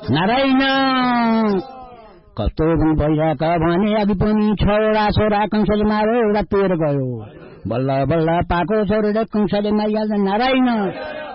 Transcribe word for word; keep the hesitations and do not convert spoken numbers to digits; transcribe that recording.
नारायण कस्तो भइरहेका भने अघि पनि छोरा छोरा कंसले मारो एउटा तेर गयो बल्ल बल्ल पाको छोडेर कंसले मारिहाल्छ नारायण